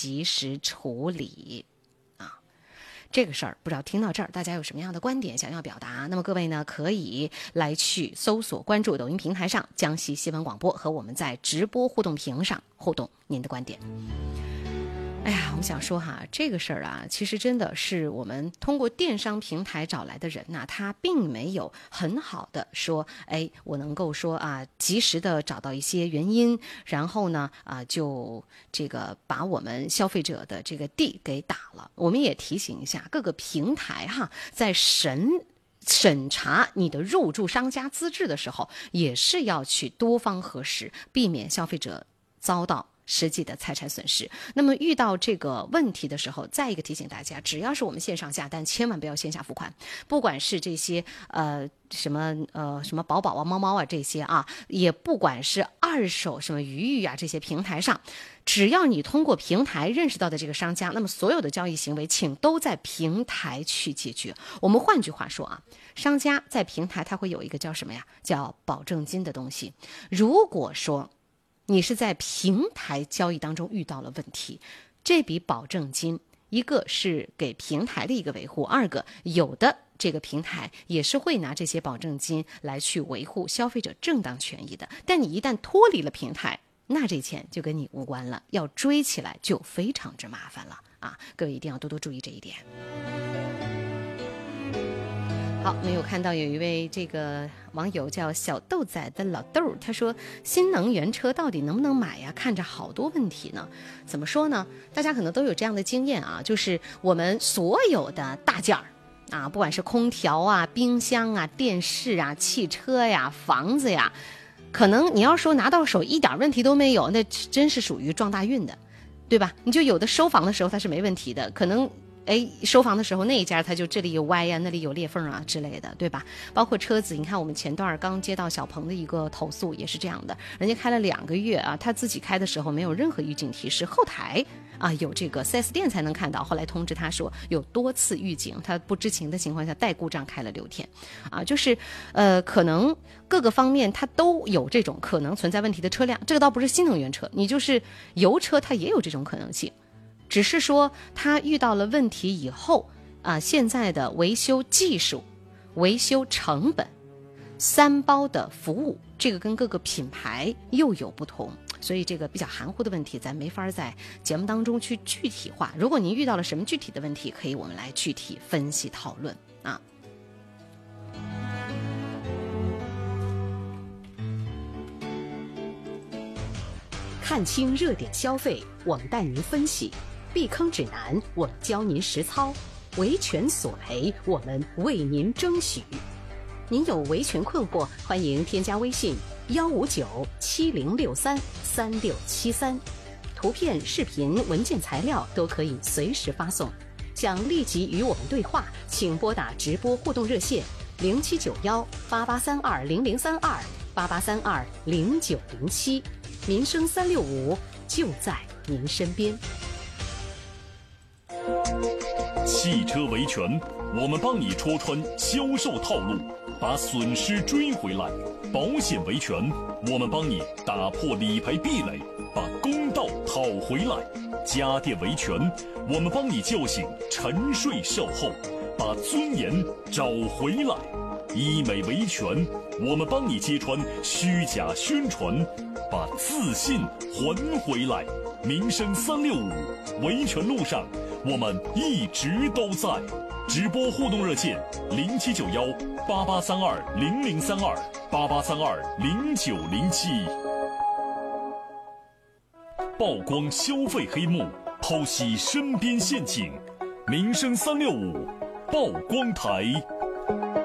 及时处理。这个事儿不知道听到这儿大家有什么样的观点想要表达，那么各位呢可以来去搜索关注抖音平台上江西新闻广播，和我们在直播互动屏上互动您的观点。哎呀，我们想说哈，这个事儿啊，其实真的是我们通过电商平台找来的人呐，他并没有很好的说，哎，我能够说啊，及时的找到一些原因，然后呢，就这个把我们消费者的这个地给打了。我们也提醒一下各个平台哈，在审查你的入驻商家资质的时候，也是要去多方核实，避免消费者遭到实际的财产损失。那么遇到这个问题的时候，再一个提醒大家，只要是我们线上下单，千万不要线下付款。不管是这些什么宝宝啊、猫猫啊这些啊，也不管是二手什么鱼啊这些平台上，只要你通过平台认识到的这个商家，那么所有的交易行为请都在平台去解决。我们换句话说啊，商家在平台他会有一个叫什么呀？叫保证金的东西。如果说你是在平台交易当中遇到了问题，这笔保证金，一个是给平台的一个维护，二个有的这个平台也是会拿这些保证金来去维护消费者正当权益的。但你一旦脱离了平台，那这钱就跟你无关了，要追起来就非常之麻烦了啊！各位一定要多多注意这一点。好，没有看到有一位这个网友叫小豆仔的老豆，他说新能源车到底能不能买呀？看着好多问题呢。怎么说呢？大家可能都有这样的经验啊，就是我们所有的大件儿啊，不管是空调啊、冰箱啊、电视啊、汽车呀、房子呀，可能你要说拿到手一点问题都没有，那真是属于撞大运的，对吧？你就有的收房的时候它是没问题的，可能收房的时候那一家他就这里有歪呀，那里有裂缝啊之类的，对吧？包括车子，你看我们前段刚接到小鹏的一个投诉，也是这样的，人家开了2个月啊，他自己开的时候没有任何预警提示，后台啊有这个 4S 店才能看到，后来通知他说有多次预警，他不知情的情况下带故障开了6天啊，就是可能各个方面它都有这种可能存在问题的车辆，这个倒不是新能源车，你就是油车它也有这种可能性。只是说他遇到了问题以后啊，现在的维修技术、维修成本、3包的服务，这个跟各个品牌又有不同，所以这个比较含糊的问题咱没法在节目当中去具体化。如果您遇到了什么具体的问题，可以我们来具体分析讨论啊。 看清热点消费，我们带您分析；避坑指南，我们教您实操；维权索赔，我们为您争取。您有维权困惑，欢迎添加微信15970633673，图片、视频、文件材料都可以随时发送。想立即与我们对话，请拨打直播互动热线07918832003288320907，民生365就在您身边。 汽车维权，我们帮你戳穿销售套路，把损失追回来；保险维权，我们帮你打破理赔壁垒，把公道讨回来；家电维权，我们帮你叫醒沉睡售后，把尊严找回来；医美维权，我们帮你揭穿虚假宣传，把自信还回来。民生365，维权路上我们一直都在。直播互动热线07918832003288320907。曝光消费黑幕，剖析身边陷阱。民生365曝光台。